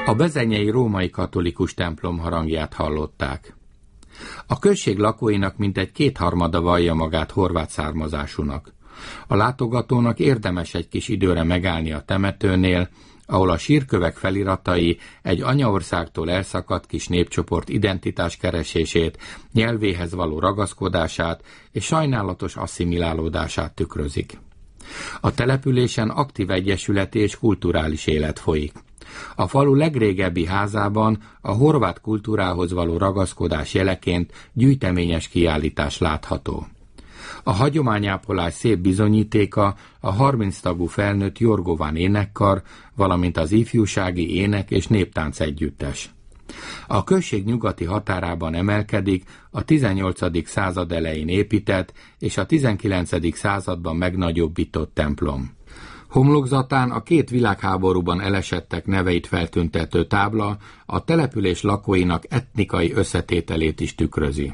A bezenyei római katolikus templom harangját hallották. A község lakóinak mintegy 2/3 vallja magát horvát származásúnak. A látogatónak érdemes egy kis időre megállni a temetőnél, ahol a sírkövek feliratai egy anyaországtól elszakadt kis népcsoport identitáskeresését, nyelvéhez való ragaszkodását és sajnálatos asszimilálódását tükrözik. A településen aktív egyesületi és kulturális élet folyik. A falu legrégebbi házában a horvát kultúrához való ragaszkodás jeleként gyűjteményes kiállítás látható. A hagyományápolás szép bizonyítéka a 30 tagú felnőtt Jorgován énekkar, valamint az ifjúsági ének és néptánc együttes. A község nyugati határában emelkedik a 18. század elején épített és a 19. században megnagyobbított templom. Homlokzatán a 2 világháborúban elesettek neveit feltüntető tábla a település lakóinak etnikai összetételét is tükrözi.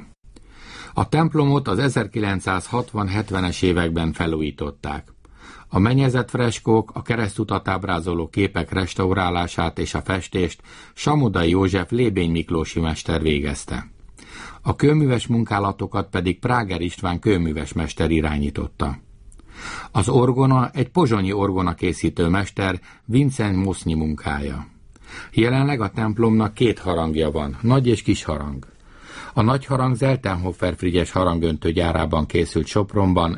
A templomot az 1960-70-es években felújították. A mennyezett freskók, a keresztutat ábrázoló képek restaurálását és a festést Samodai József Lébény Miklósi mester végezte. A kőműves munkálatokat pedig Práger István kőműves mester irányította. Az orgona egy pozsonyi orgona készítő mester Vincent Mosznyi munkája. Jelenleg a templomnak 2 harangja van, nagy és kis harang. A nagy harang Zeltenhofer Frigyes harangöntő gyárában készült Sopronban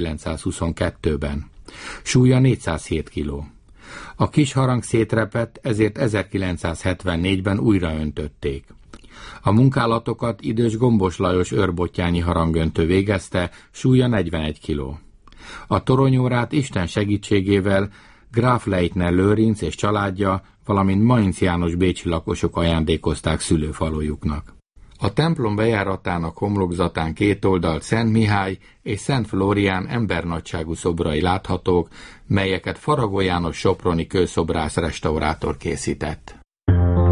1922-ben. Súlya 407 kg. A kis harang szétrepett, ezért 1974-ben újra öntötték. A munkálatokat idős Gombos Lajos őrbottyányi harangöntő végezte, súlya 41 kg. A toronyórát Isten segítségével Gráf Leitner Lőrinc és családja, valamint Mainz János bécsi lakosok ajándékozták szülőfalujuknak. A templom bejáratának homlokzatán 2 oldalt Szent Mihály és Szent Flórián embernagyságú szobrai láthatók, melyeket Faragó János soproni kőszobrász restaurátor készített.